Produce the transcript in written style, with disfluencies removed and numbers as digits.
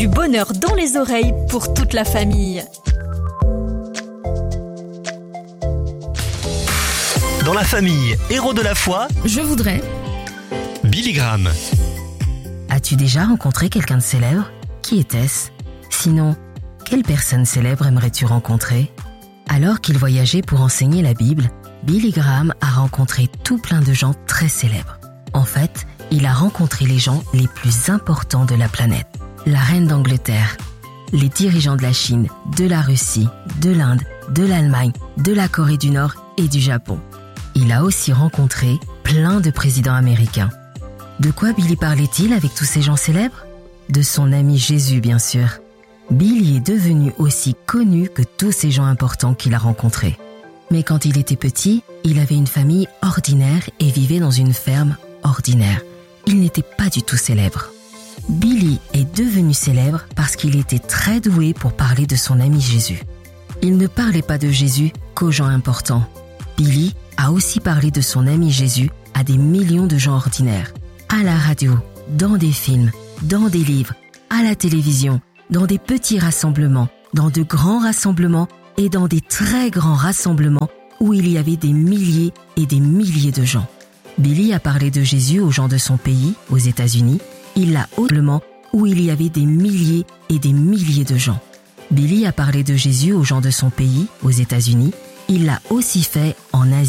Du bonheur dans les oreilles pour toute la famille. Dans la famille Héros de la foi, Je voudrais. Billy Graham. As-tu déjà rencontré quelqu'un de célèbre ? Qui était-ce ? Sinon, quelle personne célèbre aimerais-tu rencontrer ? Alors qu'il voyageait pour enseigner la Bible, Billy Graham a rencontré tout plein de gens très célèbres. En fait, il a rencontré les gens les plus importants de la planète. La reine d'Angleterre, les dirigeants de la Chine, de la Russie, de l'Inde, de l'Allemagne, de la Corée du Nord et du Japon. Il a aussi rencontré plein de présidents américains. De quoi Billy parlait-il avec tous ces gens célèbres ? De son ami Jésus, bien sûr. Billy est devenu aussi connu que tous ces gens importants qu'il a rencontrés. Mais quand il était petit, il avait une famille ordinaire et vivait dans une ferme ordinaire. Il n'était pas du tout célèbre. Billy est devenu célèbre parce qu'il était très doué pour parler de son ami Jésus. Il ne parlait pas de Jésus qu'aux gens importants. Billy a aussi parlé de son ami Jésus à des millions de gens ordinaires. À la radio, dans des films, dans des livres, à la télévision, dans des petits rassemblements, dans de grands rassemblements et dans des très grands rassemblements où il y avait des milliers et des milliers de gens. Billy a parlé de Jésus aux gens de son pays, aux États-Unis. Il l'a autrement où il y avait des milliers et des milliers de gens. Billy a parlé de Jésus aux gens de son pays, aux États-Unis. Il l'a aussi fait en Asie.